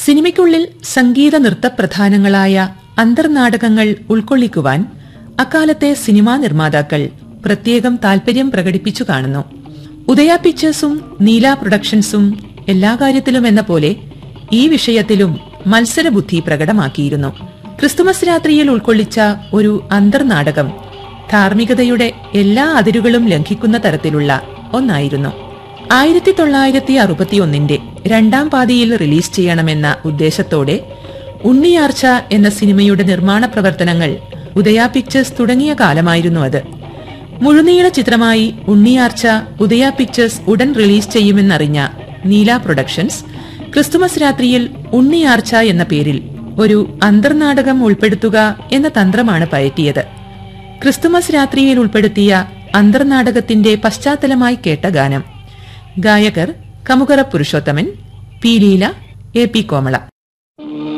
സിനിമയ്ക്കുള്ളിൽ സംഗീത നൃത്ത പ്രധാനങ്ങളായ അന്തർനാടകങ്ങൾ ഉൾക്കൊള്ളിക്കുവാൻ അക്കാലത്തെ സിനിമാ നിർമ്മാതാക്കൾ പ്രത്യേകം താൽപര്യം പ്രകടിപ്പിച്ചു കാണുന്നു. ഉദയ പിക്ചേഴ്സും നീല പ്രൊഡക്ഷൻസും എല്ലാ കാര്യത്തിലും എന്ന പോലെ ഈ വിഷയത്തിലും മത്സരബുദ്ധി പ്രകടമാക്കിയിരുന്നു. ക്രിസ്തുമസ് രാത്രിയിൽ ഉൾക്കൊള്ളിച്ച ഒരു അന്തർനാടകം ധാർമ്മികതയുടെ എല്ലാ അതിരുകളും ലംഘിക്കുന്ന തരത്തിലുള്ള ഒന്നായിരുന്നു. 1961 രണ്ടാം പാതിയിൽ റിലീസ് ചെയ്യണമെന്ന ഉദ്ദേശത്തോടെ ഉണ്ണിയാർച്ച എന്ന സിനിമയുടെ നിർമ്മാണ പ്രവർത്തനങ്ങൾ ഉദയ പിക്ചേഴ്സ് തുടങ്ങിയ കാലമായിരുന്നു അത്. മുഴുനീള ചിത്രമായി ഉണ്ണിയാർച്ച ഉദയ പിക്ചേഴ്സ് ഉടൻ റിലീസ് ചെയ്യുമെന്നറിഞ്ഞ നീല പ്രൊഡക്ഷൻസ് ക്രിസ്തുമസ് രാത്രിയിൽ ഉണ്ണിയാർച്ച എന്ന പേരിൽ ഒരു അന്തർനാടകം ഉൾപ്പെടുത്തുക എന്ന തന്ത്രമാണ് പയറ്റിയത്. ക്രിസ്തുമസ് രാത്രിയിൽ ഉൾപ്പെടുത്തിയ അന്തർനാടകത്തിന്റെ പശ്ചാത്തലമായി കേട്ട ഗാനം. ഗായകർ Kamukara Purushothaman, P Leela, A P Komala.